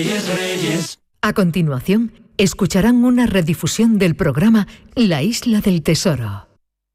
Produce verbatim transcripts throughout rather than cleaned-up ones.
Reyes, Reyes. A continuación, escucharán una redifusión del programa La Isla del Tesoro.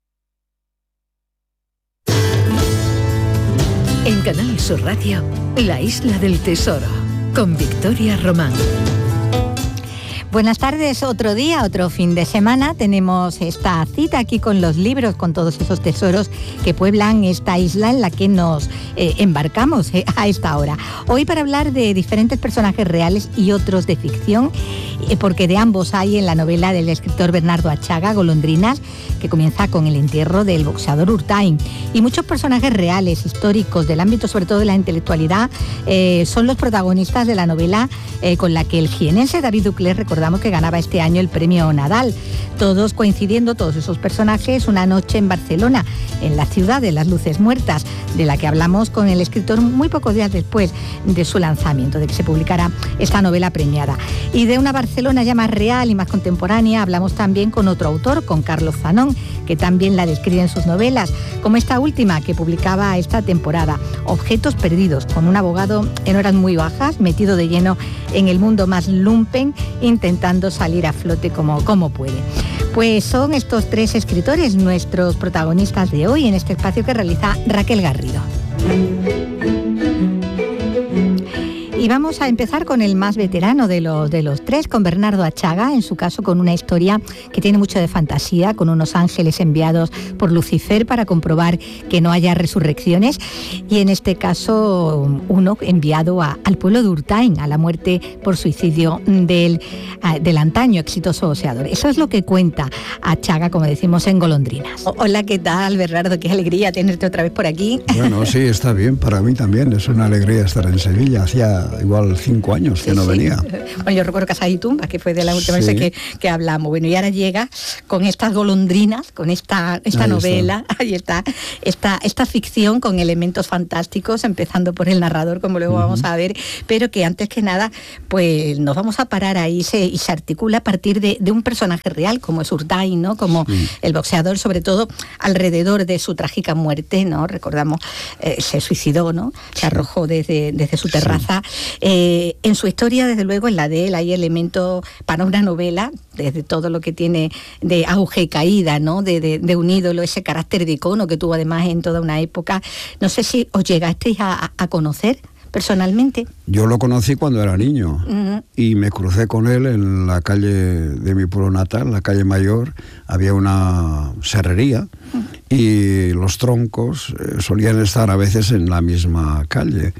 En Canal Sur Radio, La Isla del Tesoro, con Victoria Román. Buenas tardes, otro día, otro fin de semana. Tenemos esta cita aquí con los libros, con todos esos tesoros que pueblan esta isla en la que nos eh, embarcamos eh, a esta hora. Hoy para hablar de diferentes personajes reales y otros de ficción, eh, porque de ambos hay en la novela del escritor Bernardo Achaga, Golondrinas, que comienza con el entierro del boxeador Urtain. Y muchos personajes reales, históricos, del ámbito sobre todo de la intelectualidad, eh, son los protagonistas de la novela eh, con la que el jienense David Duclés, recordamos que ganaba este año el premio Nadal. Todos coincidiendo, todos esos personajes, una noche en Barcelona, en la ciudad de las luces muertas, de la que hablamos con el escritor muy pocos días después de su lanzamiento, de que se publicara esta novela premiada. Y de una Barcelona ya más real y más contemporánea, hablamos también con otro autor, con Carlos Zanón, que también la describe en sus novelas, como esta última que publicaba esta temporada, Objetos perdidos, con un abogado en horas muy bajas, metido de lleno en el mundo más lumpen, intentando salir a flote como, como puede. Pues son estos tres escritores nuestros protagonistas de hoy en este espacio que realiza Raquel Garrido. Y vamos a empezar con el más veterano de los, de los tres, con Bernardo Achaga, en su caso con una historia que tiene mucho de fantasía, con unos ángeles enviados por Lucifer para comprobar que no haya resurrecciones, y en este caso uno enviado a, al pueblo de Urtain, a la muerte por suicidio del, a, del antaño exitoso boxeador. Eso es lo que cuenta Achaga, como decimos, en Golondrinas. Hola, ¿qué tal, Bernardo? Qué alegría tenerte otra vez por aquí. Bueno, sí, está bien, para mí también, es una alegría estar en Sevilla. Hacía igual cinco años que sí, no sí. venía. Bueno, yo recuerdo Casa y Tumba, que fue de la última sí. vez que, que hablamos. Bueno, y ahora llega con estas golondrinas, con esta, esta ahí novela, está. ahí está, esta, esta ficción con elementos fantásticos, empezando por el narrador, como luego uh-huh. vamos a ver, pero que antes que nada, pues nos vamos a parar ahí se, y se articula a partir de, de un personaje real, como es Urtain, ¿no? Como sí. el boxeador, sobre todo alrededor de su trágica muerte, ¿no? Recordamos, eh, se suicidó, ¿no? Se sí. arrojó desde, desde su terraza. Sí. Eh, en su historia, desde luego, en la de él hay elementos para una novela, desde todo lo que tiene de auge y caída, ¿no? De, de, de un ídolo, ese carácter de icono que tuvo además en toda una época. No sé si os llegasteis a, a conocer personalmente. Yo lo conocí cuando era niño uh-huh. y me crucé con él en la calle de mi pueblo natal, la calle Mayor. Había una serrería uh-huh. y los troncos eh, solían estar a veces en la misma calle.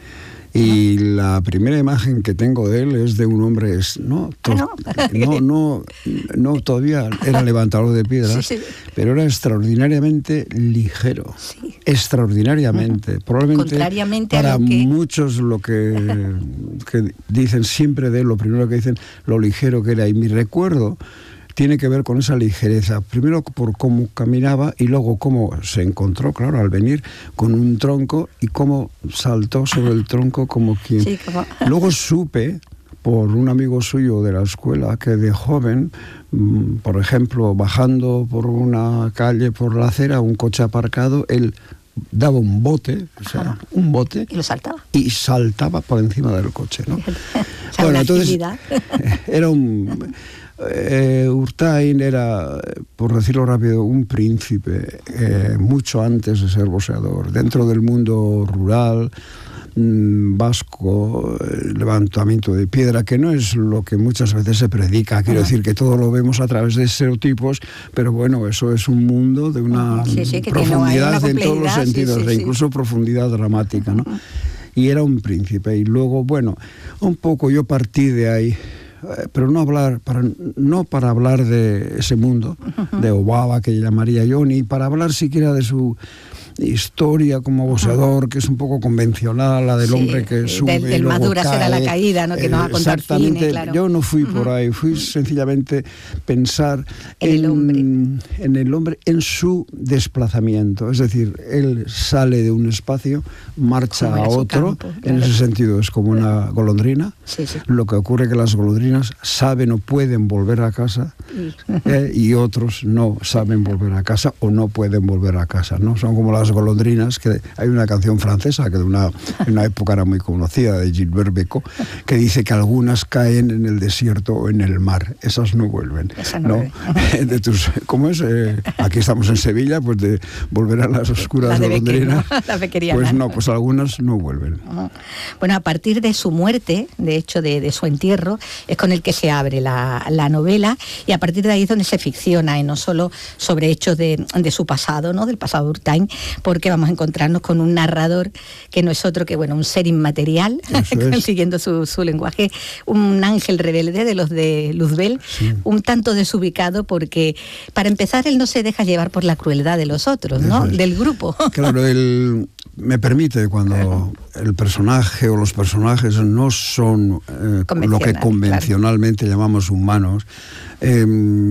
Y la primera imagen que tengo de él es de un hombre, no, to, no? no, no, no, todavía era levantador de piedras, sí, sí. pero era extraordinariamente ligero, sí. extraordinariamente, uh-huh. probablemente Contrariamente para a lo que... muchos lo que, que dicen siempre de él, lo primero que dicen, lo ligero que era, y mi recuerdo tiene que ver con esa ligereza, primero por cómo caminaba y luego cómo se encontró, claro, al venir con un tronco y cómo saltó sobre el tronco como quien... Sí, como... Luego supe, por un amigo suyo de la escuela, que de joven, por ejemplo, bajando por una calle, por la acera, un coche aparcado, él daba un bote, o sea, Ajá. un bote... Y lo saltaba. Y saltaba por encima del coche, ¿no? O sea, bueno, una entonces, agilidad. Era un... Eh, Urtain era, por decirlo rápido, un príncipe eh, mucho antes de ser boxeador, dentro del mundo rural mmm, vasco, el levantamiento de piedra, que no es lo que muchas veces se predica, quiero uh-huh. decir que todo lo vemos a través de estereotipos, pero bueno, eso es un mundo de una sí, sí, que profundidad una en todos los sentidos, sí, sí, sí. incluso profundidad dramática, ¿no? Uh-huh. Y era un príncipe, y luego, bueno, un poco yo partí de ahí, pero no hablar para no para hablar de ese mundo uh-huh. de Obaba, que llamaría yo, ni para hablar siquiera de su historia como boxeador, uh-huh. que es un poco convencional, la del sí, hombre que sube del, del y luego Madura cae. Será la caída, ¿no? Que eh, nos ha contado exactamente, cine, claro. Yo no fui uh-huh. por ahí, fui uh-huh. sencillamente pensar en, en, el hombre. en el hombre, en su desplazamiento, es decir, él sale de un espacio, marcha a otro, campo, claro. en ese sentido es como una golondrina, sí, sí. lo que ocurre es que las golondrinas saben o pueden volver a casa eh, y otros no saben volver a casa o no pueden volver a casa, ¿no? Son como las las golondrinas, que hay una canción francesa que de una, en una época era muy conocida, de Gilbert Bécaud, que dice que algunas caen en el desierto o en el mar, esas no vuelven. Esa no ¿no? vuelve. De tus, ¿cómo es? Eh, aquí estamos en Sevilla, pues de volver a las oscuras La de golondrinas. Bequer, ¿no? La bequeriana. Pues no, pues algunas no vuelven. Bueno, a partir de su muerte, de hecho de, de su entierro, es con el que se abre la, la novela, y a partir de ahí es donde se ficciona, y no solo sobre hechos de, de su pasado, ¿no? Del pasado de Urtain, porque vamos a encontrarnos con un narrador que no es otro que, bueno, un ser inmaterial, siguiendo su, su lenguaje, un ángel rebelde de los de Luzbel, sí. Un tanto desubicado, porque para empezar él no se deja llevar por la crueldad de los otros, ¿no? Es. Del grupo. Claro, él me permite, cuando claro. el personaje o los personajes no son eh, lo que convencionalmente claro. llamamos humanos, eh,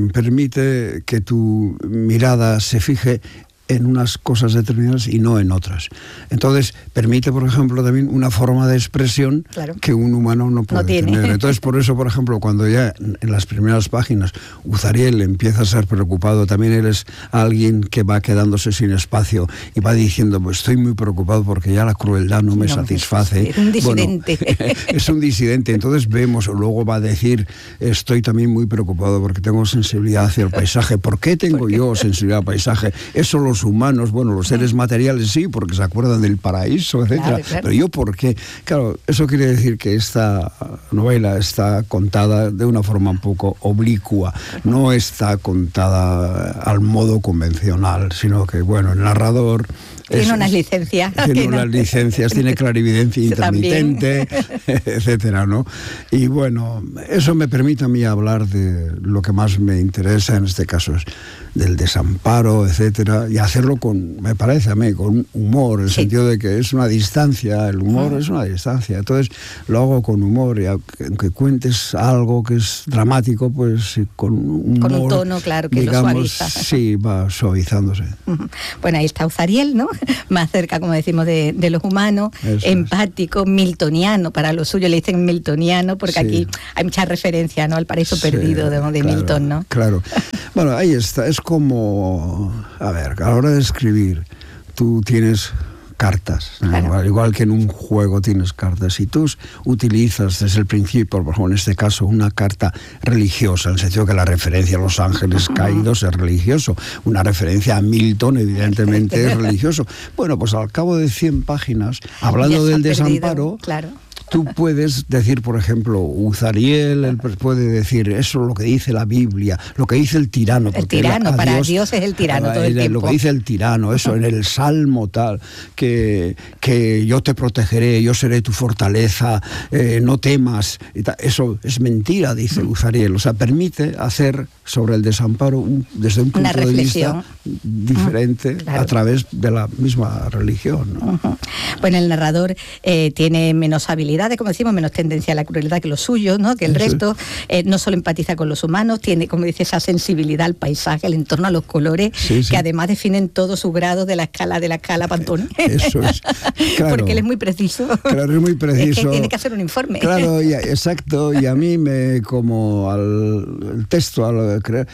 permite que tu mirada se fije en unas cosas determinadas y no en otras. Entonces, permite, por ejemplo, también una forma de expresión claro. que un humano no puede no tiene. tener. Entonces, por eso, por ejemplo, cuando ya en las primeras páginas Uzariel empieza a ser preocupado, también él es alguien que va quedándose sin espacio y va diciendo, pues estoy muy preocupado porque ya la crueldad no me no, satisface. Es un disidente. Bueno, es un disidente. Entonces vemos, luego va a decir, estoy también muy preocupado porque tengo sensibilidad hacia el paisaje. ¿Por qué tengo ¿Por qué? yo sensibilidad al paisaje? Eso lo humanos, bueno, los seres materiales sí, porque se acuerdan del paraíso, etcétera. Claro, claro. Pero yo, ¿por qué? Claro, eso quiere decir que esta novela está contada de una forma un poco oblicua, no está contada al modo convencional, sino que, bueno, el narrador tiene es, unas licencias. Tiene unas licencias, tiene clarividencia intermitente, etcétera, ¿no? Y bueno, eso me permite a mí hablar de lo que más me interesa, en este caso es del desamparo, etcétera, y hacerlo con, me parece a mí, con humor, en el sí. sentido de que es una distancia, el humor uh-huh. es una distancia. Entonces lo hago con humor, y aunque cuentes algo que es dramático, pues con humor, con un tono, claro, que digamos, lo suaviza. Sí, va suavizándose. Uh-huh. Bueno, ahí está Uzariel, ¿no? Más cerca, como decimos, de, de los humanos, eso empático, es. miltoniano, para lo suyo le dicen miltoniano, porque sí. aquí hay mucha referencia, ¿no?, al paraíso sí, perdido de, de claro, Milton, ¿no? Claro. Bueno, ahí está, es como, a ver, a la hora de escribir, tú tienes cartas, claro. igual, igual que en un juego tienes cartas, y tú utilizas desde el principio, por ejemplo, en este caso, una carta religiosa, en el sentido que la referencia a los ángeles uh-huh. caídos es religioso, una referencia a Milton evidentemente es religioso. Bueno, pues al cabo de cien páginas, hablando del desamparo, claro. tú puedes decir, por ejemplo, Uzariel, él puede decir, eso es lo que dice la Biblia, lo que dice el tirano. El tirano, para Dios, Dios es el tirano todo el tiempo. Lo que dice el tirano, eso, en el Salmo tal, que, que yo te protegeré, yo seré tu fortaleza, eh, no temas. Y tal. Eso es mentira, dice Uzariel. O sea, permite hacer sobre el desamparo un, desde un punto de vista diferente uh-huh. claro. a través de la misma religión, ¿no? Uh-huh. Bueno, el narrador eh, tiene menos habilidades, como decimos, menos tendencia a la crueldad que los suyos, ¿no?, que el resto. Eh, no solo empatiza con los humanos, tiene, como dice, esa sensibilidad al paisaje, al entorno, a los colores, sí, sí. que además definen todo su grado de la escala de la escala Pantone. Eso es, claro. Porque él es muy preciso. Claro, es muy preciso. Es que tiene que hacer un informe. Claro, y, exacto, y a mí me, como al el texto, al creer,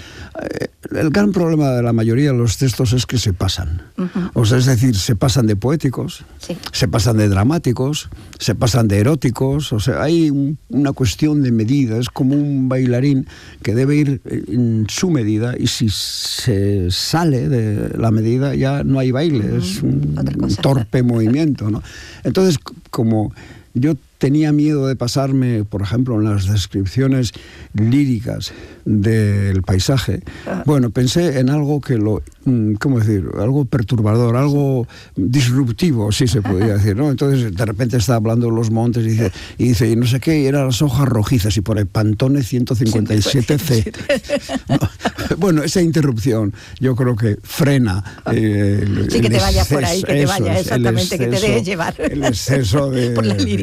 el gran problema de la mayoría de los textos es que se pasan. Uh-huh. O sea, es decir, se pasan de poéticos, sí. se pasan de dramáticos, se pasan de eróticos, o sea, hay un, una cuestión de medida, es como un bailarín que debe ir en su medida, y si se sale de la medida ya no hay baile, uh-huh. es un, un torpe movimiento, ¿no? Entonces, como yo tenía miedo de pasarme, por ejemplo, en las descripciones líricas del paisaje, ah. bueno, pensé en algo que lo, ¿cómo decir? Algo perturbador, algo disruptivo, si se podría decir, ¿no? Entonces, de repente está hablando de los montes y dice, y dice, y no sé qué, y eran las hojas rojizas, y por el Pantone ciento cincuenta y siete ce. No, bueno, esa interrupción, yo creo que frena. Eh, el, sí, que te vayas por ahí, que te vayas exactamente, exceso, que te dejes llevar. El exceso de... por la lírica ahí.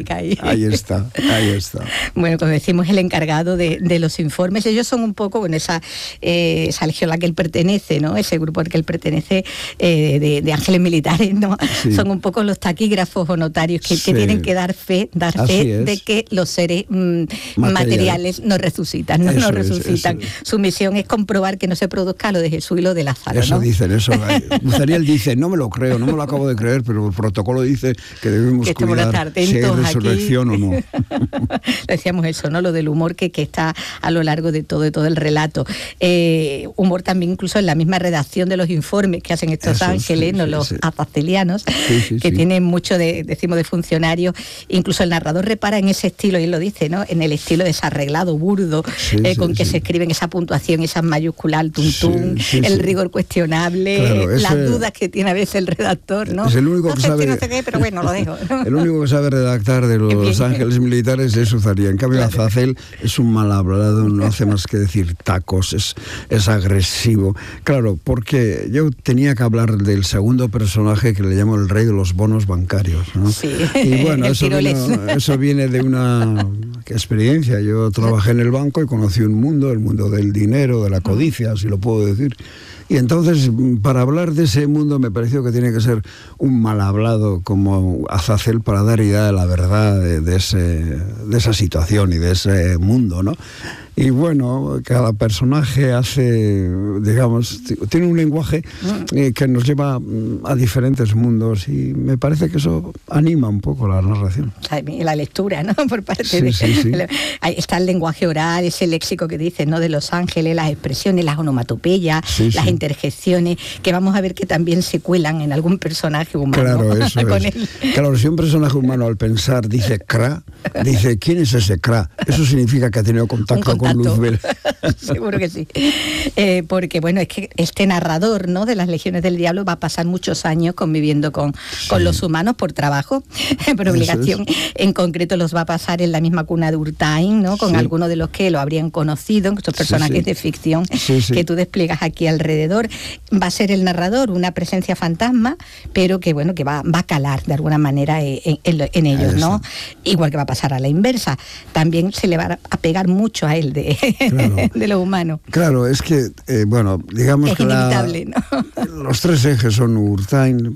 Ahí está, ahí está. Bueno, como decimos, el encargado de, de los informes. Ellos son un poco, bueno, esa, eh, esa legión a la que él pertenece, ¿no? Ese grupo al que él pertenece eh, de, de ángeles militares, ¿no? Sí. Son un poco los taquígrafos o notarios que, sí. que tienen que dar fe, dar fe de que los seres mm, Material. materiales no resucitan, no, no resucitan. Es, Su misión es comprobar que no se produzca lo de Jesús y lo de Lázaro, Eso ¿no? dicen, eso. Buzariel dice, no me lo creo, no me lo acabo de creer, pero el protocolo dice que debemos que cuidar si hay resurrección aquí. O no. Decíamos eso, ¿no? Lo del humor que, que está a lo largo de todo, de todo el relato. Eh, humor también incluso en la misma redacción de los informes que hacen estos eso, ángeles, sí, ¿no? Sí, los sí. azazelianos, sí, sí, que sí. tienen mucho de, decimos, de funcionarios. Incluso el narrador repara en ese estilo, y él lo dice, ¿no? En el estilo desarreglado, burdo, sí, eh, con sí, que sí. se escriben esa puntuación, esas mayúsculas, el tuntún, sí, sí, el sí. rigor cuestionable, claro, las ese... dudas que tiene a veces el redactor, ¿no? Es el único no que sé sabe... si no sé qué, pero bueno, lo dejo. El único que sabe redactar de los ángeles militares es Buzariel. En cambio, claro. Azazel es un mal hablado, no hace más que decir tacos, es, es agresivo. Claro, porque yo tenía que hablar del segundo personaje que le llamo el rey de los bonos bancarios, ¿no? Sí. Y bueno, eso, vino, eso viene de una experiencia. Yo trabajé en el banco y conocí un mundo, el mundo del dinero, de la codicia, si lo puedo decir. Y entonces, para hablar de ese mundo, me pareció que tiene que ser un mal hablado como Azazel para dar idea de la verdad de, de, ese, de esa situación y de ese mundo, ¿no? Y bueno, cada personaje hace, digamos, tiene un lenguaje eh, que nos lleva a diferentes mundos, y me parece que eso anima un poco la narración. La lectura, ¿no? Por parte sí, de... Sí, sí. Está el lenguaje oral, ese léxico que dices, ¿no? De los ángeles, las expresiones, las onomatopeyas, sí, las sí. interjecciones, que vamos a ver que también se cuelan en algún personaje humano. Claro, eso con es. Él. Claro, si un personaje humano al pensar dice cra, dice, ¿quién es ese cra? Eso significa que ha tenido contacto, contacto. con Luzbel. Seguro que sí. Eh, porque, bueno, es que este narrador, ¿no? de las Legiones del Diablo va a pasar muchos años conviviendo con, sí. con los humanos por trabajo, por obligación. Es. En concreto los va a pasar en la misma cuna de Urtain, ¿no? Con sí. algunos de los que lo habrían conocido, estos personajes sí, sí. de ficción sí, sí. que tú despliegas aquí alrededor. Va a ser el narrador una presencia fantasma, pero que, bueno, que va, va a calar de alguna manera en, en, en ellos, Eso. ¿no? Igual que va a pasar a la inversa. También se le va a pegar mucho a él de, claro. de lo humano. Claro, es que, eh, bueno, digamos es que inevitable, la, ¿no? los tres ejes son Urtain,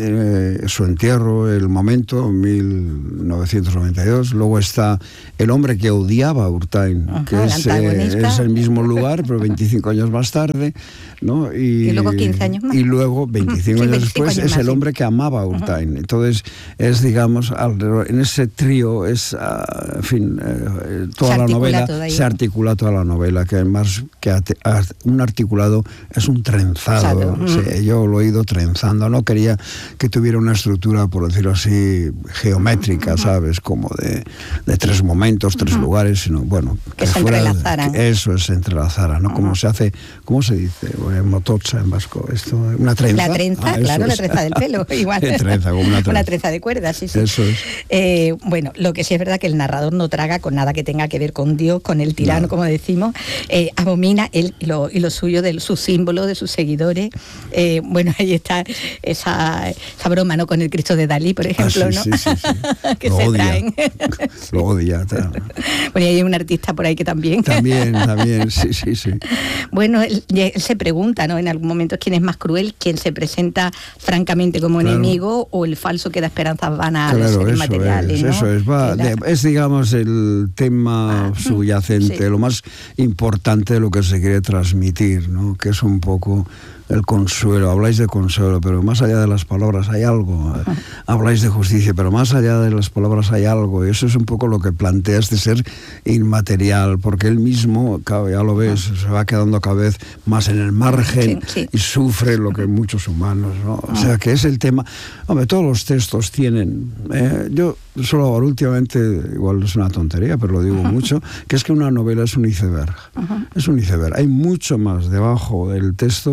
eh, su entierro, el momento, mil novecientos noventa y dos, luego está el hombre que odiaba a Urtain, Ajá, que es, eh, es el mismo lugar, pero veinticinco años más tarde, ¿no? Y, y luego quince años más. Y luego, veinticinco años después, años es más, el hombre sí. que amaba a Urtain. Uh-huh. Entonces, es, digamos, en ese trío, es, uh, en fin, eh, toda se la novela, toda se articula toda la novela, que además, que un articulado es un trenzado. Uh-huh. O sea, yo lo he ido trenzando, no quería que tuviera una estructura, por decirlo así, geométrica, uh-huh. ¿sabes? Como de, de tres momentos, tres uh-huh. lugares, sino, bueno, que, que se fuera, entrelazaran. Que eso es, se entrelazara, ¿no? Uh-huh. Como se hace, ¿cómo se dice? Motocha en vasco, esto, una trenza. La trenza, ah, claro, la trenza del pelo, igual. trenza, como una trenza. Una trenza de cuerda, sí, sí. Eso es. Eh, bueno, lo que sí es verdad que el narrador no traga con nada que tenga que ver con Dios, con el tirano, no. como decimos, eh, abomina él y lo, y lo suyo, de sus símbolos, de sus seguidores. Eh, bueno, ahí está esa, esa broma, ¿no? Con el Cristo de Dalí, por ejemplo, ah, sí, ¿no? Sí, sí, sí. que lo se odia. traen. Lo odia. Claro. Bueno, y hay un artista por ahí que también. También, también, sí, sí, sí. Bueno, él, él se pregunta, ¿no? En algún momento quién es más cruel, quién se presenta francamente como claro. enemigo, o el falso que da esperanzas vanas claro, a los seres eso materiales, es, ¿no? Eso es, va, de, es digamos el tema ah, subyacente, sí. lo más importante de lo que se quiere transmitir, ¿no? Que es un poco el consuelo. Habláis de consuelo, pero más allá de las palabras hay algo. Uh-huh. Habláis de justicia, pero más allá de las palabras hay algo. Y eso es un poco lo que plantea este ser inmaterial, porque él mismo, ya lo ves, uh-huh. se va quedando cada vez más en el margen sí, sí. y sufre lo que muchos humanos, ¿no? Uh-huh. O sea, que es el tema... Hombre, todos los textos tienen... Eh, yo solo ahora últimamente, igual es una tontería, pero lo digo uh-huh. mucho, que es que una novela es un iceberg. Uh-huh. Es un iceberg. Hay mucho más debajo del texto que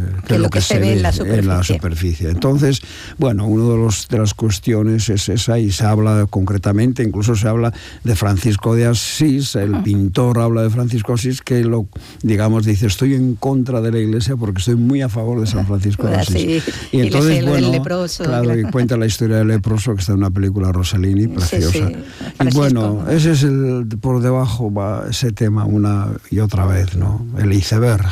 que lo que, que se, se ve en la, en la superficie. Entonces, bueno, una de, los, de las cuestiones es esa, y se habla concretamente, incluso se habla de Francisco de Asís, el uh-huh. pintor habla de Francisco de Asís, que lo, digamos, dice, estoy en contra de la Iglesia porque estoy muy a favor de San Francisco de Asís. Sí. Y entonces, y bueno, leproso, claro, y cuenta la historia del leproso, que está en una película Rossellini, preciosa. Sí, sí. Y bueno, ese es el, por debajo va ese tema una y otra vez, ¿no? El iceberg.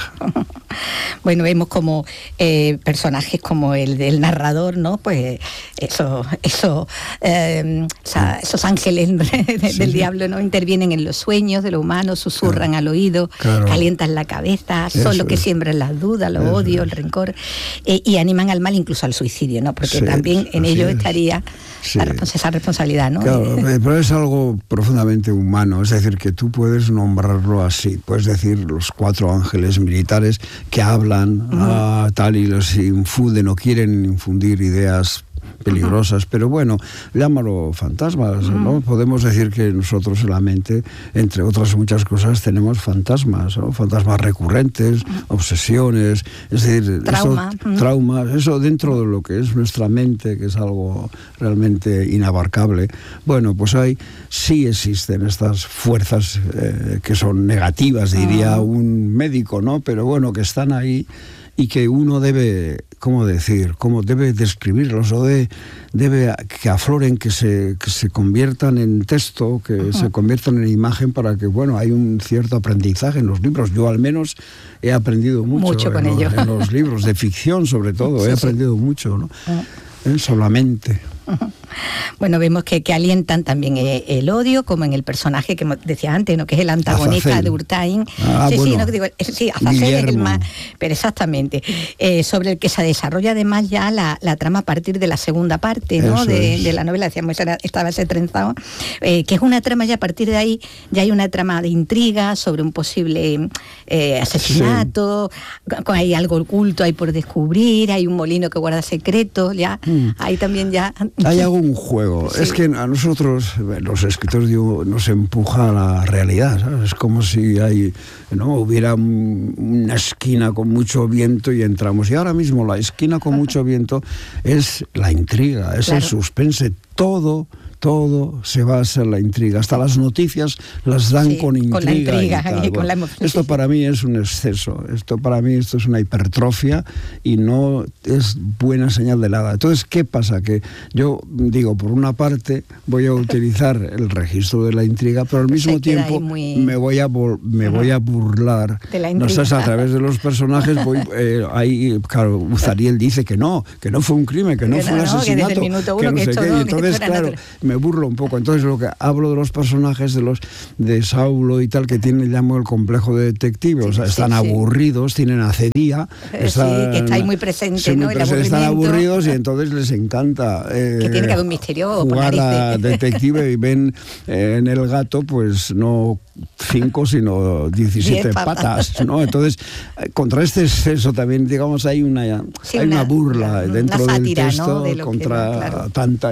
Bueno, vemos como eh, personajes como el del narrador, ¿no? Pues eso, eso, eh, esa, esos ángeles de, de, sí, del sí. diablo, ¿no? Intervienen en los sueños de los humanos, susurran claro. al oído, claro. calientan la cabeza, son los que es. siembran las dudas, los odios, el rencor, eh, y animan al mal, incluso al suicidio, ¿no? Porque sí, también en ello es. estaría sí. la respons- esa responsabilidad, ¿no? Claro, pero es algo profundamente humano, es decir, que tú puedes nombrarlo así, puedes decir los cuatro ángeles militares que hablan uh-huh. a tal y los infunden o quieren infundir ideas peligrosas, uh-huh. pero bueno, llámalo fantasmas, uh-huh. ¿no? Podemos decir que nosotros en la mente, entre otras muchas cosas, tenemos fantasmas, ¿no? Fantasmas recurrentes, uh-huh. obsesiones, es decir, Trauma. eso, uh-huh. traumas, eso dentro de lo que es nuestra mente, que es algo realmente inabarcable. Bueno, pues hay, sí existen estas fuerzas eh, que son negativas, diría uh-huh. un médico, ¿no? Pero bueno, que están ahí y que uno debe, ¿cómo decir? ¿Cómo debe describirlos? O de, debe que afloren, que se, que se conviertan en texto, que uh-huh. se conviertan en imagen, para que, bueno, hay un cierto aprendizaje en los libros. Yo al menos he aprendido mucho, mucho con en, ello. Los, en los libros de ficción, sobre todo, sí, he aprendido sí. mucho, ¿no? Uh-huh. ¿Eh? Solamente. Uh-huh. Bueno, vemos que, que alientan también el, el odio, como en el personaje que decía antes, ¿no? Que es el antagonista Azazel. de Urtain. Ah, sí, bueno. sí, no, digo, sí, Azazel es el más, pero exactamente, eh, sobre el que se desarrolla además ya la, la trama a partir de la segunda parte, ¿no? De, de la novela, decíamos, estaba ese trenzado, eh, que es una trama ya a partir de ahí, ya hay una trama de intriga sobre un posible eh, asesinato, sí. hay algo oculto ahí por descubrir, hay un molino que guarda secretos, ya, mm. ahí también ya... Hay algún juego. Sí. Es que a nosotros, los escritores, digo, nos empuja a la realidad, ¿sabes? Es como si hay, ¿no? hubiera un, una esquina con mucho viento y entramos. Y ahora mismo la esquina con mucho viento es la intriga, es claro. el suspense, todo... Todo se basa en la intriga. Hasta las noticias las dan sí, con intriga. Con la intriga, y tal. Y con la emoción. Esto para mí es un exceso. Esto para mí esto es una hipertrofia y no es buena señal de nada. Entonces, ¿qué pasa? Que yo digo, por una parte, voy a utilizar el registro de la intriga, pero al mismo tiempo muy... me voy a bol- me voy a burlar. De la intriga. No sé, a través de los personajes voy eh, ahí, claro, Uzariel dice que no, que no fue un crimen, que no que fue no, un asesinato, que, minuto uno, que no que sé qué. Y entonces, claro, me burlo un poco. Entonces, lo que hablo de los personajes de los de Saulo y tal, que tienen, llamo, el complejo de detective, o sea, sí, están sí, aburridos, sí. tienen acedía, están, sí, que está ahí muy presente, sí, ¿no? Muy presente, están aburridos y entonces les encanta eh, que tiene que haber un misterio jugar a detective y ven eh, en el gato, pues no cinco, sino diecisiete patas, ¿no? Entonces, eh, contra este exceso también, digamos, hay una, sí, hay una, una burla una, dentro una sátira, del texto, ¿no? De contra que, claro. tanta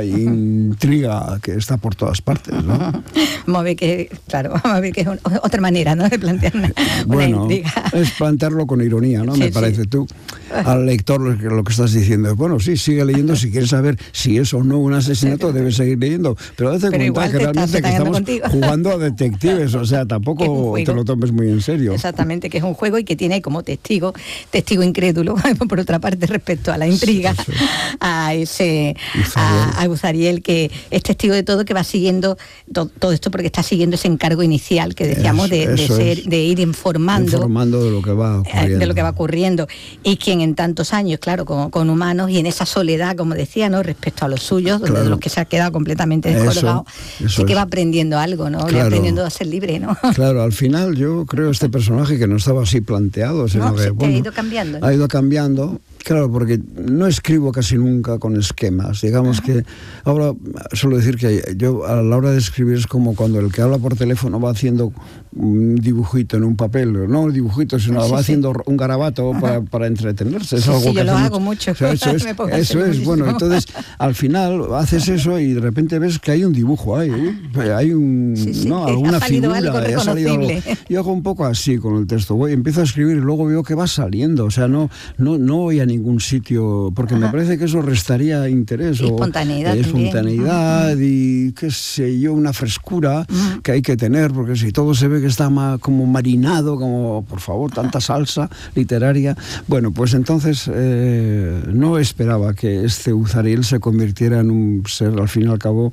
intriga que está por todas partes, ¿no? Vamos a ver que, claro, vamos a ver que es un, otra manera, ¿no? De plantear una, bueno, una intriga. Es plantearlo con ironía, ¿no? Sí, me parece sí. tú. Al lector lo que, lo que estás diciendo es, bueno, sí, sigue leyendo, si quieres saber si es o no un asesinato, debes seguir leyendo, pero date pero cuenta que realmente que estamos contigo. jugando a detectives, o sea, tampoco te lo tomes muy en serio. Exactamente, que es un juego y que tiene como testigo, testigo incrédulo, por otra parte, respecto a la intriga, sí, sí. a ese, a, a Uzariel, que es testigo de todo, que va siguiendo to, todo esto porque está siguiendo ese encargo inicial que decíamos de, de, ser, de ir informando, informando de lo que va ocurriendo. de lo que va ocurriendo, y quien en tantos años, claro, con, con humanos y en esa soledad, como decía, ¿no? Respecto a los suyos, claro. de los que se ha quedado completamente descolgado, sí que va aprendiendo algo, ¿no? Claro. Va aprendiendo a ser libre, ¿no? Claro, al final yo creo este personaje que no estaba así planteado, sino no, que, sí, bueno, ha ido cambiando, ¿no? Ha ido cambiando. Claro, porque no escribo casi nunca con esquemas. Digamos Ajá. que ahora suelo decir decir que yo a la hora de escribir es como cuando el que habla por teléfono va haciendo un dibujito en un papel, no un dibujito, sino sí, va sí. haciendo un garabato para, para entretenerse. Es sí, algo sí, que yo lo mucho. hago mucho. O sea, eso es, eso es bueno, entonces al final haces eso y de repente ves que hay un dibujo, hay, hay un, sí, sí, ¿no? alguna ha salido figura, algo ha salido algo. Yo hago un poco así con el texto, voy, empiezo a escribir y luego veo que va saliendo, o sea, no, no, no voy a ningún sitio, porque Ajá. me parece que eso restaría interés. Y espontaneidad. O, espontaneidad Ajá. y qué sé yo, una frescura Ajá. que hay que tener, porque si todo se ve que está más como marinado, como, por favor, tanta salsa literaria. Bueno, pues entonces eh, no esperaba que este Uzariel se convirtiera en un ser, al fin y al cabo,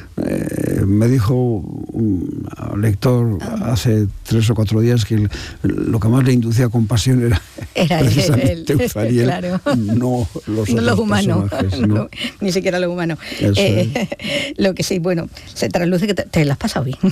eh, me dijo un lector hace tres o cuatro días que el, lo que más le inducía compasión era, era precisamente el, el, Uzariel, claro. no los, no los humanos, no. no, ni siquiera los humanos. Eh, lo que sí, bueno, se trasluce que te, te lo has pasado bien.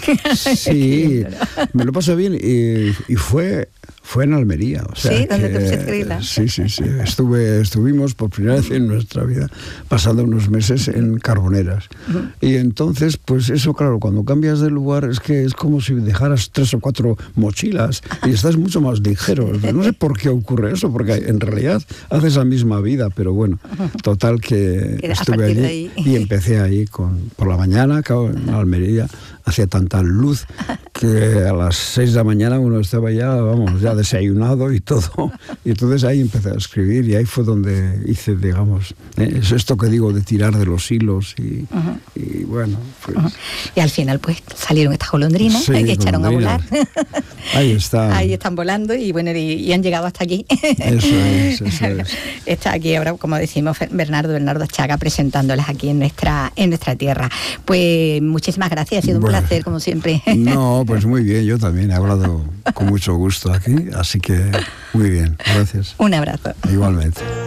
Sí, me lo pasé bien y, y fue... Fue en Almería, o sea, sí, donde que, te escribirla. Sí, sí, sí. Estuve, estuvimos por primera vez en nuestra vida pasando unos meses en Carboneras. Uh-huh. Y entonces, pues eso, claro, cuando cambias de lugar es que es como si dejaras tres o cuatro mochilas y estás mucho más ligero. No sé por qué ocurre eso, porque en realidad haces la misma vida, pero bueno, total que estuve allí y empecé ahí con, por la mañana, claro, en Almería. Hacía tanta luz que a las seis de la mañana uno estaba ya, vamos, ya desayunado y todo. Y entonces ahí empecé a escribir y ahí fue donde hice, digamos, eh, es esto que digo de tirar de los hilos y, uh-huh. y bueno. Pues, uh-huh. Y al final pues salieron estas golondrinas sí, que echaron golondrinas. a volar. Ahí están. Ahí están volando y bueno, y, y han llegado hasta aquí. Eso es, eso es. Está aquí ahora, como decimos, Bernardo, Bernardo Chaga presentándolas aquí en nuestra, en nuestra tierra. Pues muchísimas gracias, ha sido un bueno. placer, como siempre. No, pues muy bien, yo también he hablado con mucho gusto aquí, así que muy bien, gracias. Un abrazo. Igualmente.